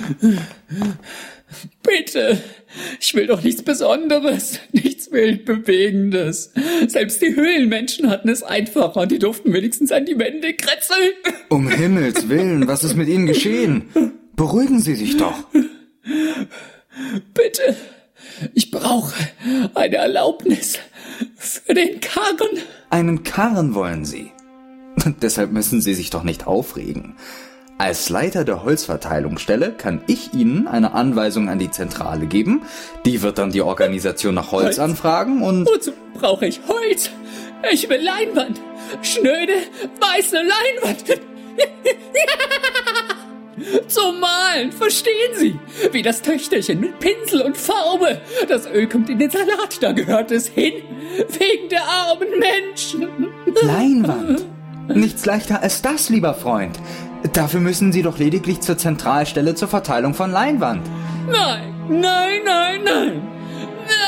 Bitte, ich will doch nichts Besonderes, nichts Weltbewegendes. Selbst die Höhlenmenschen hatten es einfacher und die durften wenigstens an die Wände kratzeln. Um Himmels Willen, was ist mit Ihnen geschehen? Beruhigen Sie sich doch. Bitte, ich brauche eine Erlaubnis für den Karren. Einen Karren wollen Sie? Deshalb müssen Sie sich doch nicht aufregen. Als Leiter der Holzverteilungsstelle kann ich Ihnen eine Anweisung an die Zentrale geben. Die wird dann die Organisation nach Holz anfragen und... Wozu brauche ich Holz? Ich will Leinwand. Schnöde, weiße Leinwand. Zum Malen, verstehen Sie? Wie das Töchterchen mit Pinsel und Farbe. Das Öl kommt in den Salat, da gehört es hin. Wegen der armen Menschen. Leinwand? Nichts leichter als das, lieber Freund. Dafür müssen Sie doch lediglich zur Zentralstelle zur Verteilung von Leinwand. Nein, nein, nein, nein.